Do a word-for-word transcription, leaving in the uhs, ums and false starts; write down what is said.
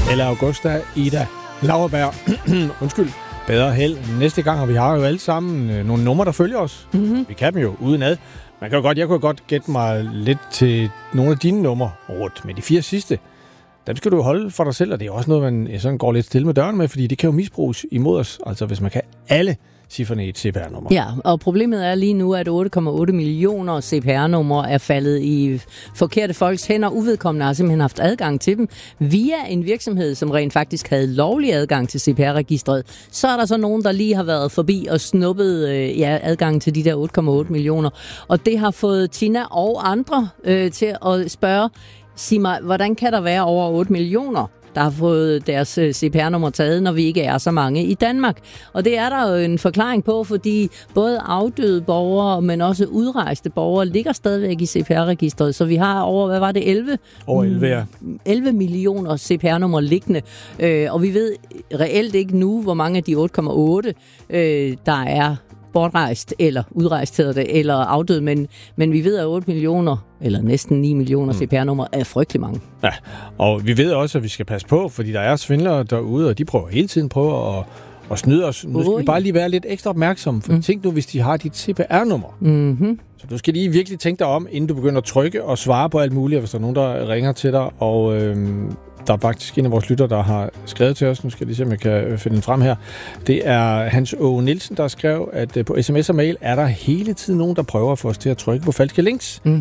eller Augusta Ida Lauerberg. Undskyld. Bedre held næste gang, og vi har jo alle sammen øh, nogle numre, der følger os. Mm-hmm. Vi kan dem jo udenad. Man kan jo godt, jeg kunne godt gætte mig lidt til nogle af dine numre rundt, med de fire sidste. Dem skal du jo holde for dig selv, og det er også noget, man sådan går lidt stille med døren med, fordi det kan jo misbruges imod os, altså hvis man kan alle cifferne i et C P R-nummer. Ja, og problemet er lige nu, at otte komma otte millioner C P R-numre er faldet i forkerte folks hænder. Uvedkommende har simpelthen haft adgang til dem via en virksomhed, som rent faktisk havde lovlig adgang til C P R-registret. Så er der så nogen, der lige har været forbi og snuppet øh, ja, adgang til de der otte komma otte millioner. Og det har fået Tina og andre øh, til at spørge, sig mig, hvordan kan der være over otte millioner, der har fået deres C P R-nummer taget, når vi ikke er så mange i Danmark? Og det er der jo en forklaring på, fordi både afdøde borgere, men også udrejste borgere ligger stadigvæk i C P R-registret. Så vi har over, hvad var det, elleve? Over elleve, ja. elleve millioner C P R-numre liggende. Øh, og vi ved reelt ikke nu, hvor mange af de otte komma otte, øh, der er bortrejst, eller udrejst hedder det, eller afdød, men, men vi ved, at otte millioner, eller næsten ni millioner mm. C P R-numre er frygtelig mange. Ja, og vi ved også, at vi skal passe på, fordi der er svindlere derude, og de prøver hele tiden på at, at snyde os. Nu skal oh, vi bare lige være lidt ekstra opmærksomme, for mm. tænk nu, hvis de har dit C P R-nummer. Mm-hmm. Så du skal lige virkelig tænke dig om, inden du begynder at trykke og svare på alt muligt, hvis der er nogen, der ringer til dig, og øhm, der er faktisk en af vores lytter, der har skrevet til os. Nu skal jeg lige se, om jeg kan finde den frem her. Det er Hans Åge Nielsen, der skrev, at på sms og mail er der hele tiden nogen, der prøver at få os til at trykke på falske links. Mm.